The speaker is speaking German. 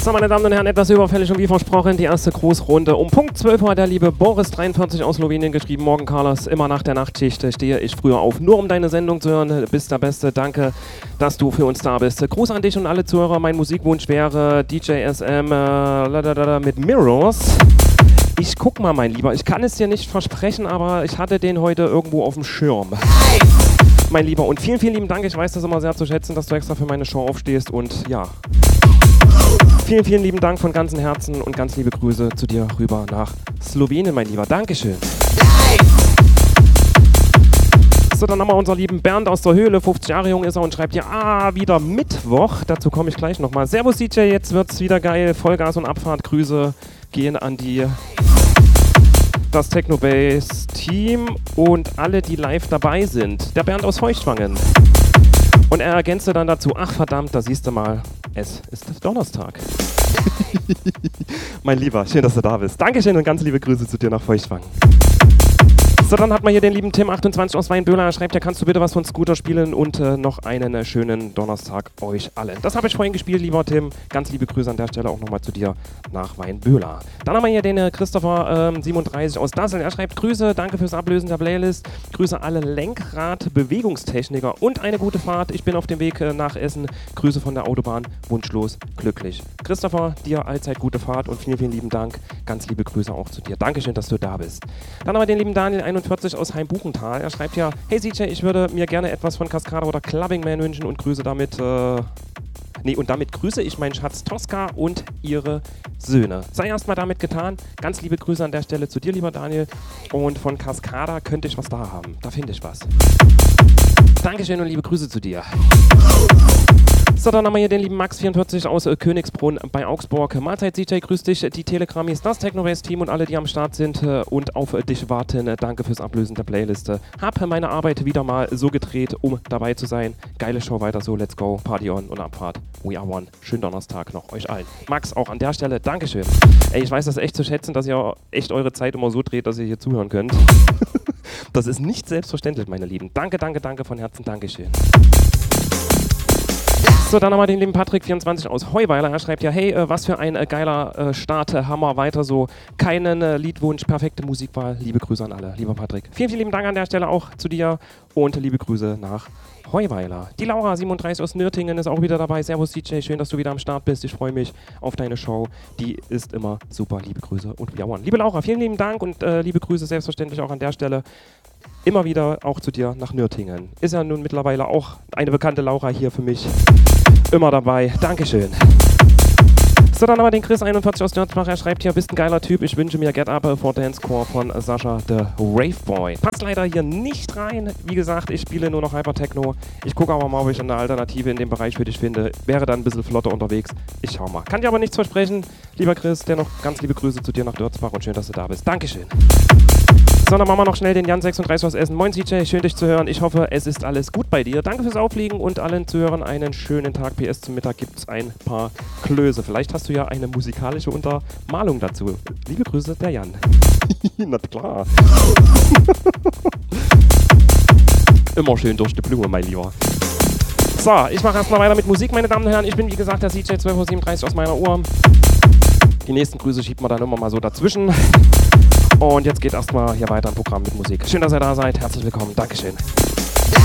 So, meine Damen und Herren, etwas überfällig und wie versprochen, die erste Grußrunde. Um Punkt 12 Uhr hat der liebe Boris 43 aus Slowenien geschrieben: Morgen, Carlos, immer nach der Nachtschicht stehe ich früher auf, nur um deine Sendung zu hören. Du bist der Beste, danke, dass du für uns da bist. Gruß an dich und alle Zuhörer. Mein Musikwunsch wäre DJ SM mit Mirrors. Ich guck mal, mein Lieber, ich kann es dir nicht versprechen, aber ich hatte den heute irgendwo auf dem Schirm. Mein Lieber, und vielen, vielen lieben Dank. Ich weiß das immer sehr zu schätzen, dass du extra für meine Show aufstehst und ja. Vielen, vielen lieben Dank von ganzem Herzen und ganz liebe Grüße zu dir rüber nach Slowenien, mein Lieber. Dankeschön. So, dann haben wir unseren lieben Bernd aus der Höhle, 50 Jahre jung ist er und schreibt hier, wieder Mittwoch. Dazu komme ich gleich nochmal. Servus DJ, jetzt wird's wieder geil. Vollgas und Abfahrt. Grüße gehen an das Technobase-Team und alle, die live dabei sind. Der Bernd aus Feuchtwangen. Und er ergänzte dann dazu, ach verdammt, da siehst du mal, es ist Donnerstag. Mein Lieber, schön, dass du da bist. Dankeschön und ganz liebe Grüße zu dir nach Feuchtwangen. So, dann hat man hier den lieben Tim28 aus Weinböhler. Er schreibt ja, kannst du bitte was von Scooter spielen und noch einen schönen Donnerstag euch allen. Das habe ich vorhin gespielt, lieber Tim. Ganz liebe Grüße an der Stelle auch nochmal zu dir nach Weinböhler. Dann haben wir hier den Christopher 37 aus Dassel. Er schreibt, Grüße, danke fürs Ablösen der Playlist. Grüße alle Lenkrad-Bewegungstechniker und eine gute Fahrt. Ich bin auf dem Weg nach Essen. Grüße von der Autobahn. Wunschlos glücklich. Christopher, dir allzeit gute Fahrt und vielen, vielen lieben Dank. Ganz liebe Grüße auch zu dir. Dankeschön, dass du da bist. Dann haben wir den lieben Daniel 41 aus Heimbuchental. Er schreibt ja, hey CJ, ich würde mir gerne etwas von Cascada oder Clubbing Man wünschen und grüße damit, damit grüße ich meinen Schatz Tosca und ihre Söhne. Sei erstmal damit getan. Ganz liebe Grüße an der Stelle zu dir, lieber Daniel. Und von Cascada könnte ich was da haben. Da finde ich was. Dankeschön und liebe Grüße zu dir. So, dann haben wir hier den lieben Max44 aus Königsbrunn bei Augsburg. Mahlzeit CJ, grüß dich, die Telegramis, das Technobase-Team und alle, die am Start sind und auf dich warten. Danke fürs Ablösen der Playliste. Hab meine Arbeit wieder mal so gedreht, um dabei zu sein. Geile Show, weiter so, let's go, Party on und Abfahrt. We are one. Schönen Donnerstag noch euch allen. Max, auch an der Stelle, Dankeschön. Ey, ich weiß das echt zu schätzen, dass ihr echt eure Zeit immer so dreht, dass ihr hier zuhören könnt. Das ist nicht selbstverständlich, meine Lieben. Danke, danke, danke von Herzen, Dankeschön. So, dann haben wir den lieben Patrick24 aus Heuweiler. Er schreibt ja, hey, was für ein geiler Start, Hammer, weiter so. Keinen Liedwunsch, perfekte Musikwahl. Liebe Grüße an alle, lieber Patrick. Vielen, vielen lieben Dank an der Stelle auch zu dir und liebe Grüße nach Heuweiler. Die Laura 37 aus Nürtingen ist auch wieder dabei. Servus DJ, schön, dass du wieder am Start bist. Ich freue mich auf deine Show. Die ist immer super. Liebe Grüße und wir one. Liebe Laura, vielen lieben Dank und liebe Grüße selbstverständlich auch an der Stelle. Immer wieder auch zu dir nach Nürtingen. Ist ja nun mittlerweile auch eine bekannte Laura hier für mich. Immer dabei. Dankeschön. So, dann haben wir den Chris 41 aus Nürnberg. Er schreibt hier, bist ein geiler Typ. Ich wünsche mir Get Up for Dancecore von Sascha the Rave Boy. Passt leider hier nicht rein. Wie gesagt, ich spiele nur noch Hypertechno. Ich gucke aber mal, ob ich eine Alternative in dem Bereich für dich finde. Wäre dann ein bisschen flotter unterwegs. Ich schau mal. Kann dir aber nichts versprechen. Lieber Chris, dennoch ganz liebe Grüße zu dir nach Dörzbach und schön, dass du da bist. Dankeschön. So, dann machen wir noch schnell den Jan36 aus Essen. Moin CJ, schön dich zu hören. Ich hoffe, es ist alles gut bei dir. Danke fürs Auflegen und allen Zuhörern einen schönen Tag. PS zum Mittag gibt es ein paar Klöße. Vielleicht hast du ja eine musikalische Untermalung dazu. Liebe Grüße, der Jan. Na klar. Immer schön durch die Blume, mein Lieber. So, ich mache erstmal weiter mit Musik, meine Damen und Herren. Ich bin, wie gesagt, der CJ 12:37 aus meiner Uhr. Die nächsten Grüße schiebt man dann immer mal so dazwischen. Und jetzt geht erstmal hier weiter im Programm mit Musik. Schön, dass ihr da seid. Herzlich willkommen. Dankeschön.